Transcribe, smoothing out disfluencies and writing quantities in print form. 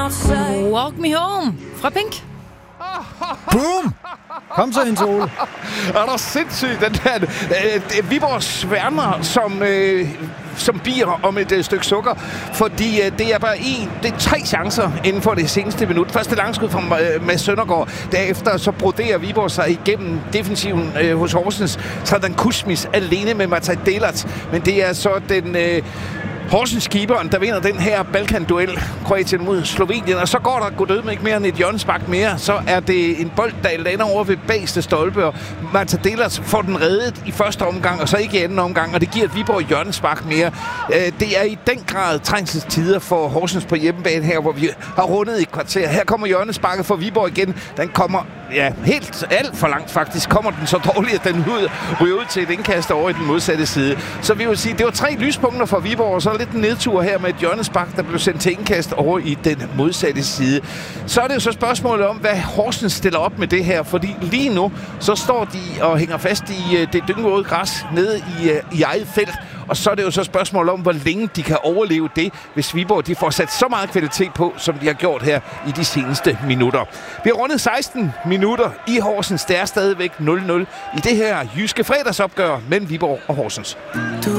Walk Me Home fra Pink. Boom! Kom så, Jens Ole. Er der sindssygt, den der Viborg sværmer som bier om et stykke sukker, fordi det er bare det er 3 chancer inden for det seneste minut. Første langskud fra Mads Søndergaard. Derefter så broderer Viborg sig igennem defensiven hos Horsens. Trædan Kusmis alene med Mataj Delac. Men det er så den Horsens keeperen, der vinder den her Balkan-duel, Kroatien mod Slovenien, og så går der godød med ikke mere end et hjørnespark mere. Så er det en bold, der lander over ved bagste stolpe, og Mataj Delac får den reddet i første omgang, og så ikke i anden omgang, og det giver et Viborg hjørnespark mere. Det er i den grad trængselstider for Horsens på hjemmebane her, hvor vi har rundet et kvarter. Her kommer hjørnesparket for Viborg igen. Den kommer helt alt for langt faktisk. Kommer den så dårligt, at den ryger ud til et indkast over i den modsatte side. Så vi vil sige, det var 3 lyspunkter for Viborg, og så lidt en nedtur her med et hjørnespark, der blev sendt til indkast over i den modsatte side. Så er det jo så spørgsmålet om, hvad Horsens stiller op med det her, fordi lige nu, så står de og hænger fast i det dyngvåde græs nede i eget felt, og så er det jo så spørgsmålet om, hvor længe de kan overleve det, hvis Viborg de får sat så meget kvalitet på, som de har gjort her i de seneste minutter. Vi har rundet 16 minutter i Horsens. Det er stadigvæk 0-0 i det her jyske fredagsopgør mellem Viborg og Horsens. Du